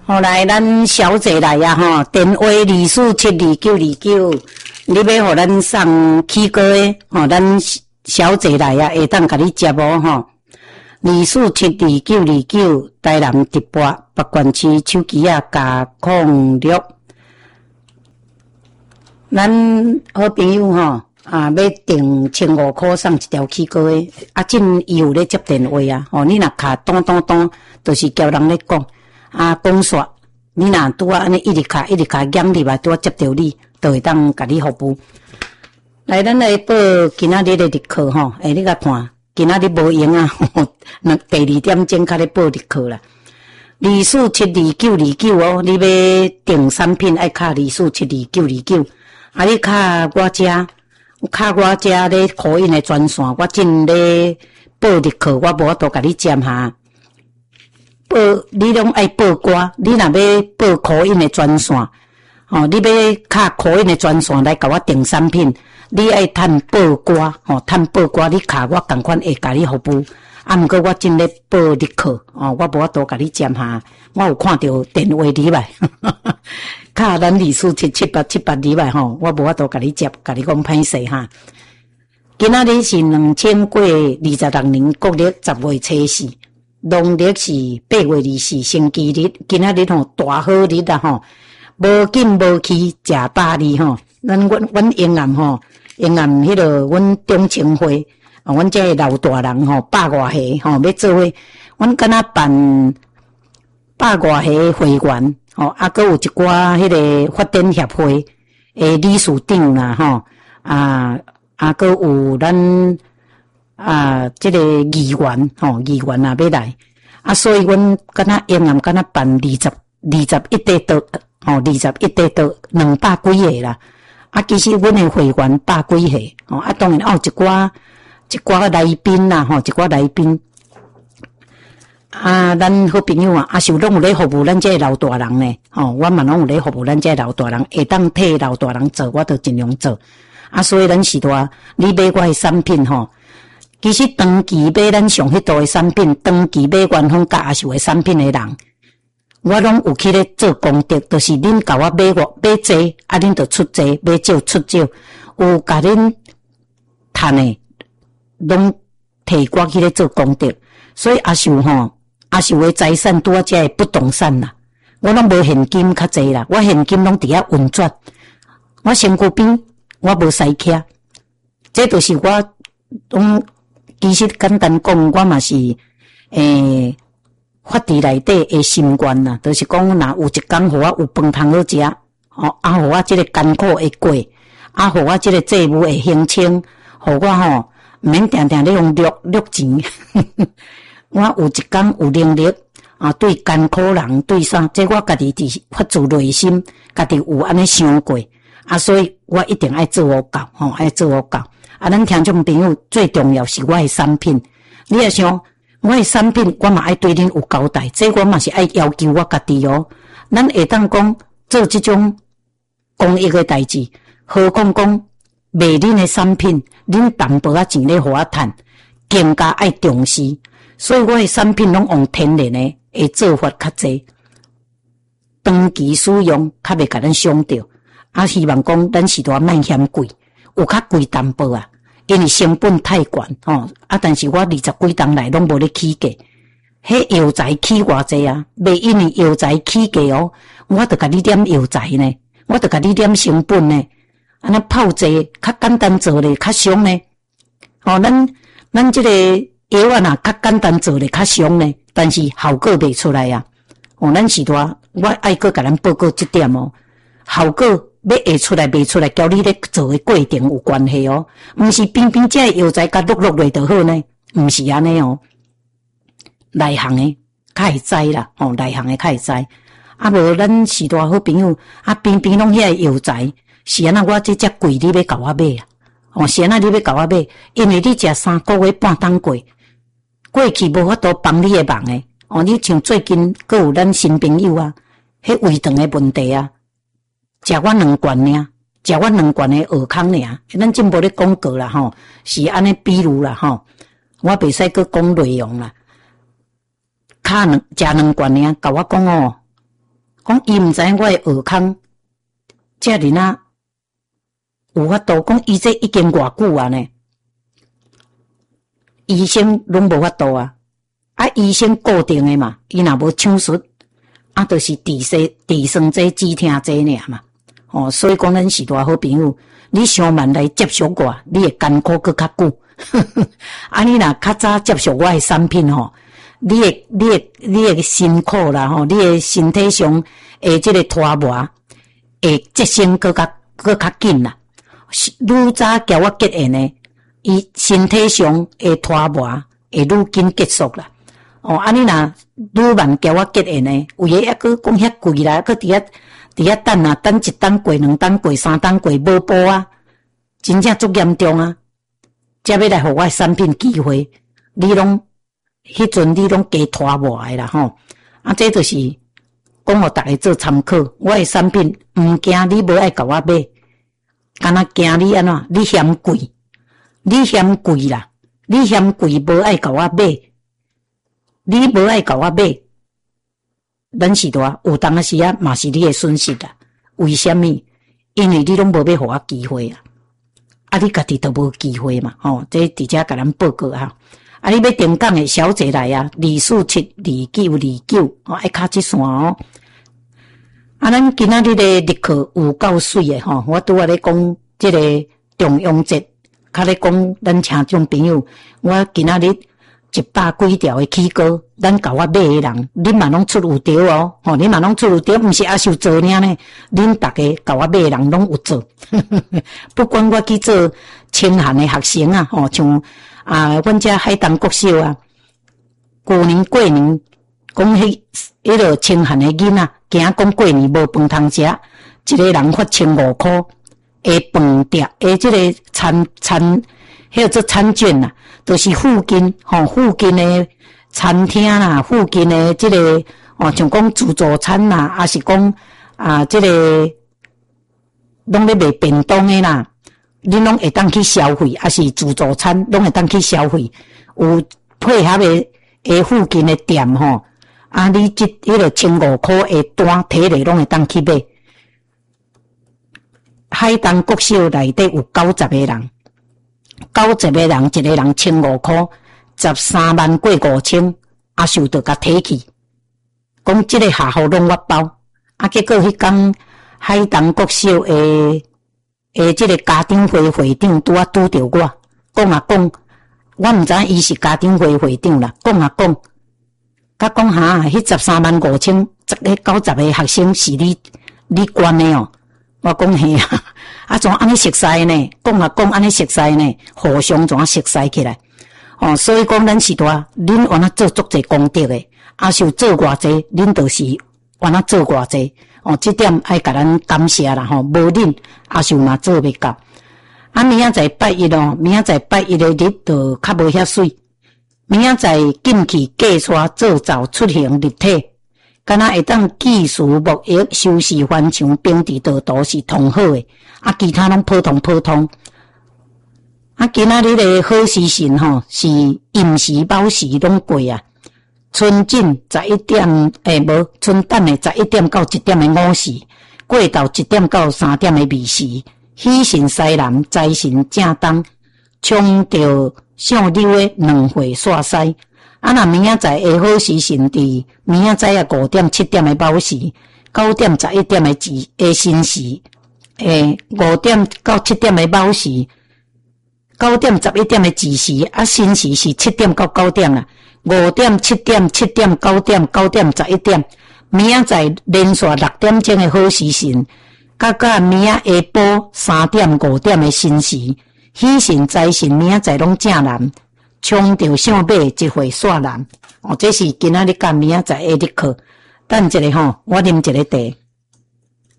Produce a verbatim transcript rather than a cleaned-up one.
后来咱小姐来呀吼，电话二四七二九二九，你要互咱送起歌的吼，咱小姐来呀，会当甲你接无吼？二四七二九二九，台南直播北关区手机啊加控六，咱好朋友吼啊，要订千五块送一条起歌的，啊，真伊有咧接电话啊，吼，你若卡咚咚咚，就是叫人咧讲。啊，讲煞，你若拄啊安尼一直卡一直卡响入来，拄啊接到你，就会当甲你服务。来，咱来报今仔日的日课吼，诶，你甲看，今仔日无用啊，那第二点钟较咧报日课啦。二四七二九二九哦，你要订产品爱卡二四七二九二九，啊，你卡我遮，卡我遮咧口音的专线，我正咧报日课，我无法度甲你占下。报你拢爱报歌，你若要报口音的专线，吼、哦，你要卡口音的专线来甲我订产品，你爱趁报歌，吼、哦，趁报歌，你卡我共款会甲你服务。啊，毋过我正咧报日课，哦，我无法度甲你占下，我有看到电话入来，卡咱二四七七八七八入来吼，我无法度甲你接，甲你讲歹势哈。今仔日是两千过二十六年国历十月初四。农历是八月二四星期日，今仔日吼大好日啊吼，无紧无气食饱哩吼。咱阮阮沿岸吼，沿岸迄个阮中青会，啊，阮这老大人吼百外岁吼要做伙，阮敢若办百外岁会员吼，啊，搁有一寡迄个发展协会诶理事长啦吼，啊啊，搁有咱。啊，这个议员吼，议员也要来啊，所以阮敢若沿岸敢若办二十二十一块多吼，二十一块多两百几个啦。啊，其实阮的会员百几个吼，啊，当然还有一寡一寡来宾啦吼，一寡来宾啊，咱好朋友啊，啊，是拢有咧服务咱这老大人呢吼，我嘛拢有咧服务咱这老大人，会当替老大人做，我就尽量做啊，所以咱是话，你买我的产品吼。其实长期买咱上迄度的产品，长期买元丰甲阿秀的产品的人，我拢有去咧做功德，就是恁甲我买我买济，啊恁就出济，买少出少，有甲恁趁的，拢摕我去咧做功德。所以阿秀吼，阿秀的财产拄啊遮的不动产啦，我拢无现金较济啦，我现金拢伫遐运转，我身躯边我无使徛，这就是我拢。其实简单讲，我嘛是诶发伫内底诶心愿啦，就是讲，若有一工互我有饭通好食，吼、哦，啊，互我即个艰苦会过，啊，互我即个债务会还清，互我吼毋免定定咧用掠掠钱。我有一工有能力啊，对艰苦人对啥，即我家己伫发自内心，家己有安尼想过，啊，所以我一定爱做我到，吼、哦，爱做我到。啊，咱听众朋友最重要是我的产品，你也想我的产品，我嘛爱对恁有交代，这我嘛是爱要求我家己哦。咱会当讲做这种公益的代志，何况讲卖恁的产品，恁淡薄仔钱咧互我趁，更加爱重视。所以我的产品拢用天然的的做法较济，长期使用较袂甲咱伤着。啊，希望讲咱是多卖嫌贵，有较贵淡薄啊。因为成本太悬吼，啊！但是我二十几档来拢无咧起价，迄药材起偌济啊？袂因为药材起价哦，我着甲你点药材呢，我着甲你点成本呢，安尼泡剂较简单做咧，较俗呢。吼、哦，咱咱即个药啊，若较简单做咧，较俗呢，但是效果袂出来啊。哦，咱是多，我爱搁甲咱报告即点哦，效果。要会出来袂出来，交你咧做的过程有关系哦，毋是偏偏这药材甲落落来就好呢，毋是安尼哦。内行的较会知啦，吼，内行的较会知。啊无咱是大好朋友，啊偏偏拢遐药材是安那，我这只贵你要甲我买啊？哦，是安那你要甲我买，因为你食三个月半当过，过去无法度帮你的忙的。哦，你像最近阁有咱新朋友啊，迄胃肠的问题啊。食我两罐尔，食我两罐的蚵康尔，咱真无咧广告啦吼，是安尼比如啦吼，我袂使搁讲内容啦。卡两食两罐尔，甲我讲哦， 讲伊毋知影我诶耳孔，遮尔啊有法度，讲伊这已经偌久啊呢？医生拢无法度啊！啊，医生固定诶嘛，伊若无手术，啊，就是地生地生这止疼这尔嘛。哦，所以讲咱是大好朋友，你上慢来接触我，你会艰苦搁较久。啊，你若较早接触我诶产品吼，你诶你诶你诶辛苦啦吼，你诶身体上诶即个拖磨会节省搁较搁较紧啦。愈早交我结缘诶，伊身体上诶拖磨会愈紧结束啦。哦，啊，你若愈慢交我结缘诶，有诶还佫讲遐贵啦，佫伫遐伫遐等啊，等一等过两等过三等过无报啊，真正足严重啊！才要来互我产品机会，你拢迄阵你拢加拖磨诶啦吼，啊，这就是讲互大家做参考。我诶产品毋惊你无爱甲我买，干那惊你安怎？你嫌贵，你嫌贵啦，你嫌贵无爱甲我买，你无爱甲我买，咱是大有当啊时啊嘛是你诶损失啦。为什么？因为你拢无要互我机会啊！啊，你家己都无机会嘛，吼！这直接甲咱报告啊！啊，你要登港诶小姐来啊，二四七二九二九，哦，爱卡即线哦。啊，咱今仔日诶日课有够水诶吼！我拄仔咧讲即个重阳节，较咧讲咱听众朋友，我今仔日一百几条诶起歌，咱甲我买诶人，恁嘛拢出有着哦，吼！恁嘛拢出有着，毋是阿秀做尔呢？恁逐个甲我买诶人拢有做，不管我去做清寒诶学生啊，吼，像啊，阮遮海东国小啊，旧年过年讲迄迄落清寒诶囡仔，惊讲过年无饭通食，一个人发千五箍诶饭店诶，即个餐餐。迄个做餐券啦，都、就是附近吼、哦、附近的餐厅啦，附近的即、这个哦，像讲自助餐啦，还是讲啊，即、这个拢咧卖便当的啦，恁拢会当去消费，还是自助餐拢会当去消费，有配合的诶附近的店吼、哦，啊，你即迄个千五块的单摕来拢会当去买。海东国小内底有九十个人。九十个人，一个人千五块，十三万过五千，阿秀就甲摕去，讲即个下号拢我包。啊，结果迄天海东国小诶诶，即个家长会会长拄啊拄着我，讲啊讲，我毋知影伊是家长会会长啦，讲啊讲，甲讲哈，迄十三万五千，十个九十个学生是你你管的哦。我讲嘿啊，啊怎安尼熟悉呢？讲啊讲安尼熟悉呢？互相怎熟悉起来？哦，所以讲咱是大，恁原来做足侪功德诶，啊是做偌济，恁就是原来做偌济。哦，这点爱甲咱感谢啦吼，无恁啊是嘛做袂到。啊，明仔载拜一咯，明仔载拜一诶日就较无遐水。明仔载进去计刷做灶出行立体。敢若会当技术木艺修饰翻墙平地道都是同好诶，啊，其他拢普通普通。啊，今仔日诶好时辰吼，是寅时卯时拢过啊。春尽十一点诶，无春等诶十一点到一点诶午时，过到一点到三点诶未时，喜神西南，财神正东，冲着上流诶两会煞西。啊，若明仔载下好时辰伫明仔载啊五点七点的卯时，九点十一点的子的申时，诶五点到七点的卯时，九点十一点的子时，啊申时是七点到九点啦，五点七点七点九点九点十一点，明仔载连续六点钟的好时辰，甲甲明仔下晡三点五点的申时，喜神财神明仔载拢正南。冲着上尾一会煞人，哦，这是今仔日甲明仔载下日课。等一下吼，我啉一个茶。